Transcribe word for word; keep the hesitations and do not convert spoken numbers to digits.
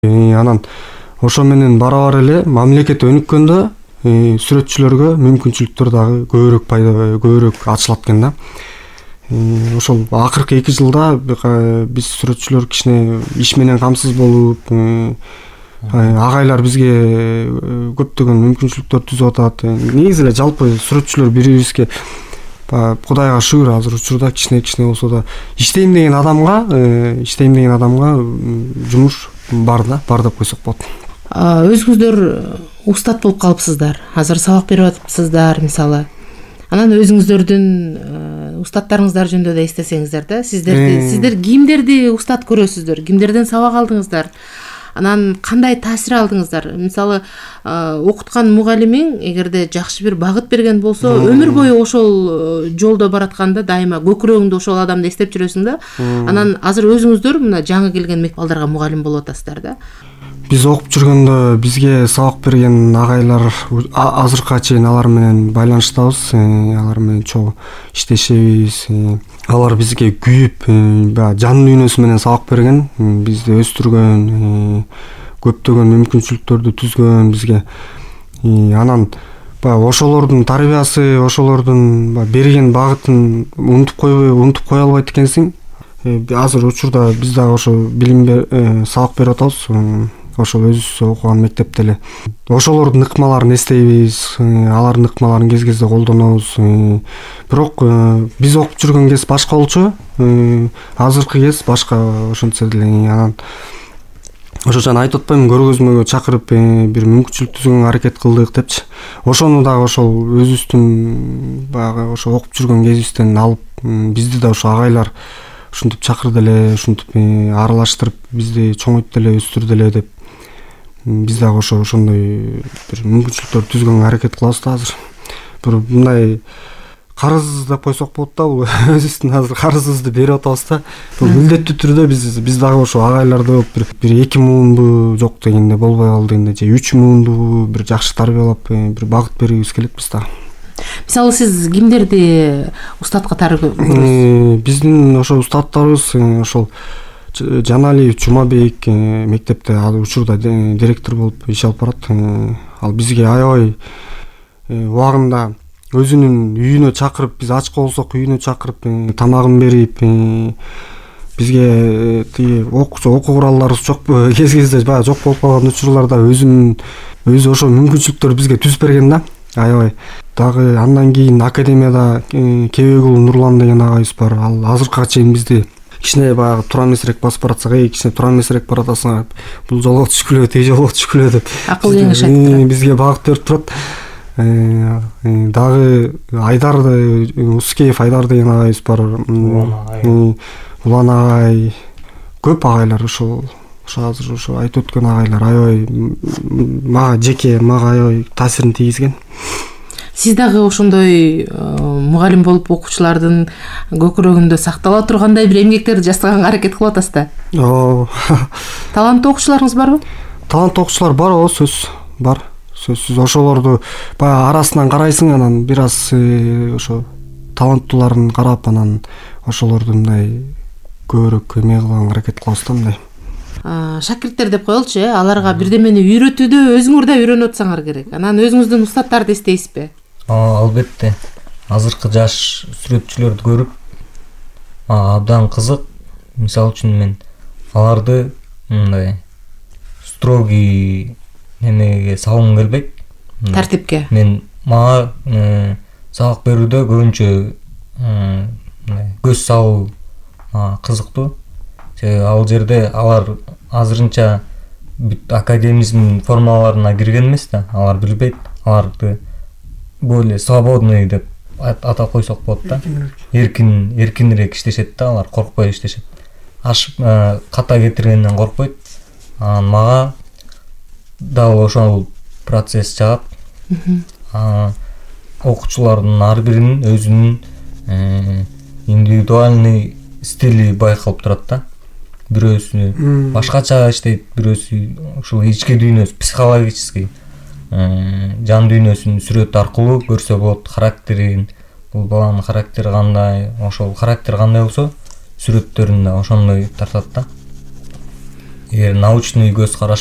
Анан ошо менен бара-бара эле мамлекет өнүккөндө сүрөтчүлөргө мүмкүнчүлүктөр дагы көбүрөөк пайда көбүрөөк ачылат экен да. Ошол акыркы эки жылда биз сүрөтчүлөр кичине иш менен камсыз болуп, агайлар бизге көптөгөн мүмкүнчүлүктөр түзүп атат. Негизи эле жалпы сүрөтчүлөр бири-бирибизге Кудайга шүгүр азыр учурда кичине-кичине болсо да иштейм деген адамга, иштейм деген адамга жумуш бар да, бар деп койсок болот. Өзүңүздөр устат болуп калыпсыздар. Азыр сабак берип атыпсыздар, мисалы. Анан өзүңүздөрдүн устаттарыңыздар жөнүндө да эстесеңиздер да, сиздерди сиздер кимдерди устат көрөсүздөр? Кимдерден сабак алдыңыздар? Анан кандай таасир алдыңыздар? Мисалы, окуткан мугалимиң эгерде жакшы бир багыт берген болсо, өмүр бою ошол жолдо баратканда дайыма көкүрөгүңдө ошол адамды эстеп жүрөсүң да. Анан азыр өзүңүздөр мына жаңы келген мектеп балдарга мугалим болуп атасыздар да. Биз окуп жүргөндө бизге сабак берген агайлар азыркыга чейин алар менен байланыштабыз, алар менен чогуу иштешебиз. Алар бизге күйүп, жан дүйнөсү менен сабак берген, бизди өстүргөн, көптөгөн мүмкүнчүлүктөрдү түзгөн бизге. Анан ошолордун тарбиясы, ошолордун берген багытын унутуп койбой, унутуп кое албайт экенсиң. Азыр учурда биз дагы ошо билим сабак берип атабыз. Ошол өзүбүз окуган мектепте эле ошолордун ыкмаларын эстейбиз, алардын ыкмаларын кез-кезде колдонобуз. Бирок биз окуп жүргөн кез башка болчу, азыркы кез башка ошентсе деле. Анан ошо жана айтып атпаймынбы, көргөзмөгө чакырып бир мүмкүнчүлүк түзгөнгө аракет кылдык депчи. Ошону дагы ошол өзүбүздүн баягы ошо окуп жүргөн кезибизден алып, бизди да ошо агайлар ушинтип чакырды эле, ушинтип аралаштырып бизди чоңойтду эле, өстүрдү эле деп биз дагы ошо ошондой бир мүмкүнчүлүктөр түзгөнгө аракет кылабыз да азыр. Бир мындай карыз деп койсок болот да, бул өзүбүздүн азыр карызыбызды берип атабыз да. Бул милдеттүү түрдө биз биз дагы ошо агайларды бир бир эки муунду жок дегенде болбой калды дегенде, же үч муунду бир жакшы тарбиялап бир багыт бергибиз келет биз дагы. Мисалы, сиз кимдерди устат катары көрөсүз? Биздин ошо устаттарыбыз ошол Жаналиев Жумабек мектепте азыр учурда директор болуп иш алып барат. Ал бизге аябай убагында өзүнүн үйүнө чакырып, биз ачка болсок үйүнө чакырып, тамагын берип, бизге тиги окуу куралдарыбыз жок, кез-кезде баягы жок болуп калган учурларда өзүнүн өзү ошо мүмкүнчүлүктөрдү бизге түзүп берген да. Аябай. Дагы андан кийин академияда Кебегул Нурлан деген агайыбыз бар. Ал азыркыга чейин бизди кичине баягы туура эмесирээк басып баратсак, эй, кичине туура эмесирээк баратасың, бул жолго түшкүлө, тиги жолго түшкүлө деп акыл кеңеш айтып турат. Бизге багыт берип турат. Дагы Айдар, Ускеев Айдар деген агайыбыз бар. Улан агай, көп агайлар ошол ошо азыр ошо айтып өткөн агайлар аябай мага жеке мага аябай таасирин тийгизген. Сиз дагы ошондой мугалим болуп окуучулардын көкүрөгүндө сактала тургандай бир эмгектерди жасаганга аракет кылып атасыз да. Ооба. Таланттуу окуучуларыңыз барбы? Таланттуу окуучулар бар, ооба, сөз бар. Сөзсүз ошолорду баягы арасынан карайсың, анан бир аз ошо таланттууларын карап, анан ошолорду мындай көбүрөөк эме кылганга аракет кылабыз да мындай. Шакирттер деп коелучу, аларга бирдемени үйрөтүүдө өзүңөр да үйрөнүп атсаңар керек. Анан өзүңүздүн устаттарды эстейсизби? Албетте. Азыркы жаш сүрөтчүлөрдү көрүп абдан кызык. Мисалы үчүн мен аларды мындай строгий немеге салгым келбейт. Тартипке. Мен мага сабак берүүдө көбүнчө көз салуу кызыктуу. Ал жерде алар азырынча академизм формаларына кирген эмес да, алар билбейт. Аларды более свободный деп атап койсок болот да. Эркин, эркинирээк иштешет да, алар коркпой иштешет. Ашып ката кетиргенден коркпойт. Анан мага дал ошол процесс жагат. Окуучулардын ар биринин өзүнүн индивидуальный стили байкалып турат да. Бирөөсү башкача иштейт, бирөөсү ушул ички дүйнөсү, психологический жан дүйнөсүн сүрөт аркылуу көрсө болот, характерин, бул баланын характери кандай, ошол характер кандай болсо, сүрөттөрүн да ошондой тартат да. эгер научный көз караш